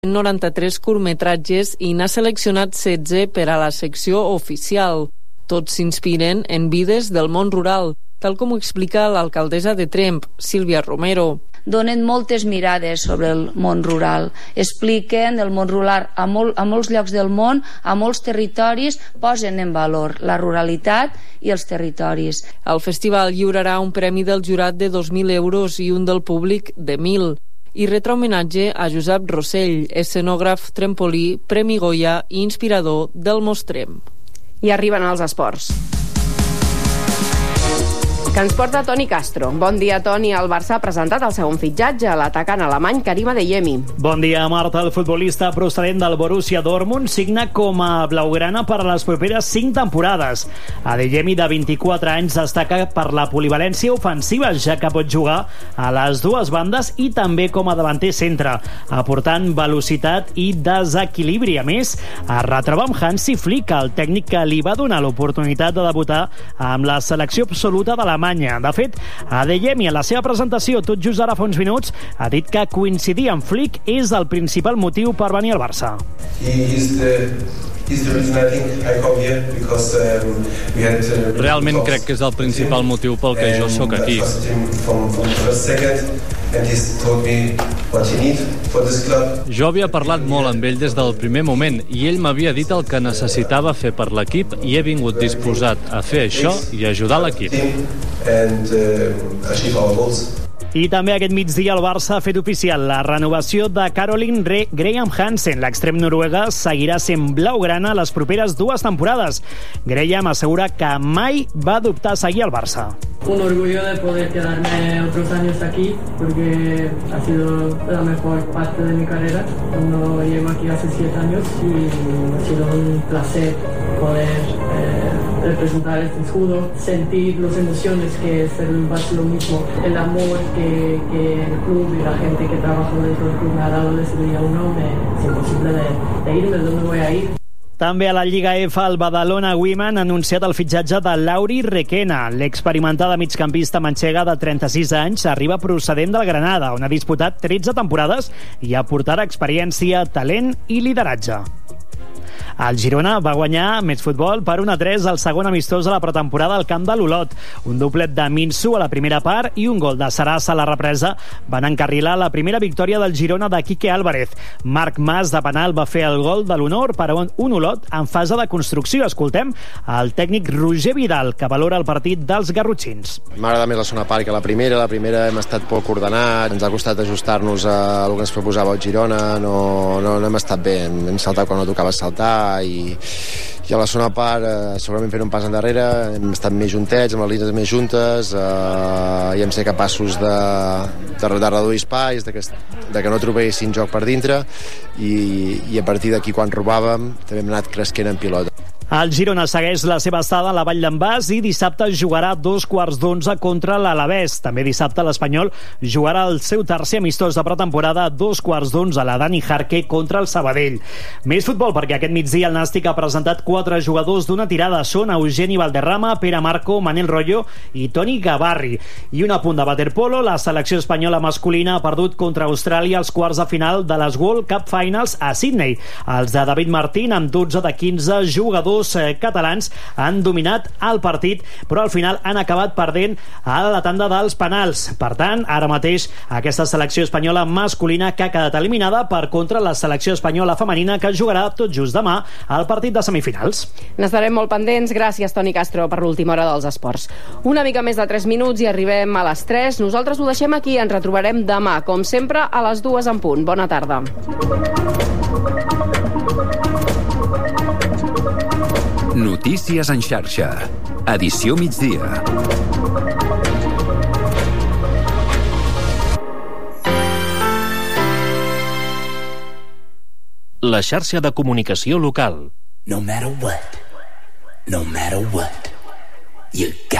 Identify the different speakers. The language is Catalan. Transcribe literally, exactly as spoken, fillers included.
Speaker 1: noranta-tres curtmetratges i n'ha seleccionat setze per a la secció oficial. Tots s'inspiren en vides del món rural, tal com ho explica l'alcaldessa de Tremp, Sílvia Romero.
Speaker 2: Donen moltes mirades sobre el món rural, expliquen el món rural a, molt, a molts llocs del món, a molts territoris, posen en valor la ruralitat i els territoris.
Speaker 1: El festival lliurarà un premi del jurat de dos mil euros i un del públic de mil, i retre homenatge a Josep Rossell, escenògraf trempolí, Premi Goya i inspirador del Mostrem.
Speaker 3: I arriben els esports, que ens porta Toni Castro. Bon dia, Toni. El Barça ha presentat el segon fitxatge, l'atacant alemany Karim Adeyemi.
Speaker 4: Bon dia, Marta. El futbolista procedent del Borussia Dortmund signa com a blaugrana per a les properes cinc temporades. Adeyemi, de vint-i-quatre anys, destaca per la polivalència ofensiva, ja que pot jugar a les dues bandes i també com a davanter centre, aportant velocitat i desequilibri. A més, es retroba amb Hansi Flick, el tècnic que li va donar l'oportunitat de debutar amb la selecció absoluta de la De fet, Adeyemi, a la seva presentació tot just ara fa uns minuts, ha dit que coincidir amb Flick és el principal motiu per venir al Barça.
Speaker 5: Realment crec que és el principal motiu pel que jo sóc aquí. Jo havia parlat molt amb ell des del primer moment i ell m'havia dit el que necessitava fer per l'equip i he vingut disposat a fer això i ajudar l'equip.
Speaker 4: I també aquest migdia el Barça ha fet oficial la renovació de Caroline Re Graham Hansen. L'extrem noruega seguirà sent blaugrana les properes dues temporades. Graham assegura que mai va dubtar seguir al Barça.
Speaker 6: Un orgullo de poder quedarme otros años aquí porque ha sido la mejor parte de mi carrera. Cuando llego aquí hace siete años y ha sido un placer poder eh, representar este escudo, sentir las emociones que es el Barça, lo mismo, el amor que, que el club y la gente que trabaja dentro del club me ha dado desde el día uno. Me, es imposible de, de irme, ¿de dónde voy a ir?
Speaker 4: També a la Lliga F, el Badalona Women ha anunciat el fitxatge de Lauri Requena. L'experimentada migcampista manxega de trenta-sis anys arriba procedent del Granada, on ha disputat tretze temporades i aportarà experiència, talent i lideratge. El Girona va guanyar més futbol per un a tres al segon amistós de la pretemporada al camp de l'Olot. Un doblet de Minsu a la primera part i un gol de Sarassa a la represa van encarrilar la primera victòria del Girona de Quique Álvarez. Marc Mas, de penal, va fer el gol de l'honor per a un Olot en fase de construcció. Escoltem el tècnic Roger Vidal, que valora el partit dels garrotxins.
Speaker 7: M'agrada més la segona part que la primera. La primera hem estat poc ordenats, ens ha costat ajustar-nos a el que ens proposava el Girona, no, no, no hem estat bé, hem saltat quan no tocava saltar i, i a la segona part eh, segurament fent un pas endarrere hem estat més juntets, amb les línies més juntes eh, i hem ser capaços de, de, de reduir espais, de que, de que no trobessin joc per dintre i, i a partir d'aquí quan robàvem també hem anat cresquent en pilota.
Speaker 4: El Girona segueix la seva estada a la Vall d'en Bas i dissabte jugarà a dos quarts d'onze contra l'Alavés. També dissabte l'Espanyol jugarà el seu tercer amistós de pretemporada a dos quarts d'onze a la Dani Jarque contra el Sabadell. Més futbol, perquè aquest migdia el Nàstic ha presentat quatre jugadors d'una tirada. Són Eugeni Valderrama, Pere Marco, Manel Rollo i Toni Gavarri. I un apunt de waterpolo, la selecció espanyola masculina ha perdut contra Austràlia als quarts de final de les World Cup Finals a Sydney. Els de David Martín, amb dotze de quinze jugadors catalans, han dominat el partit, però al final han acabat perdent a la tanda dels penals. Per tant, ara mateix aquesta selecció espanyola masculina que ha quedat eliminada per contra la selecció espanyola femenina, que jugarà tot just demà al partit de semifinals.
Speaker 3: N'estarem molt pendents. Gràcies, Toni Castro, per l'última hora dels esports. Una mica més de tres minuts i arribem a les tres. Nosaltres ho deixem aquí, ens retrobarem demà, com sempre, a les dues en punt. Bona tarda.
Speaker 8: Notícies en xarxa. Edició migdia.
Speaker 9: La xarxa de comunicació local.
Speaker 10: No matter what, no matter what, you got